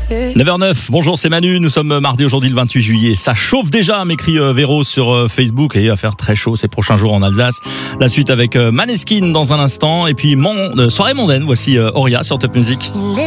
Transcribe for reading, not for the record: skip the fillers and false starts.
9h09, bonjour, c'est Manu, nous sommes mardi aujourd'hui le 28 juillet. Ça chauffe déjà, m'écrit Véro sur Facebook, et il va faire très chaud ces prochains jours en Alsace. La suite avec Maneskin dans un instant, et puis soirée mondaine, voici Auria sur Top Music.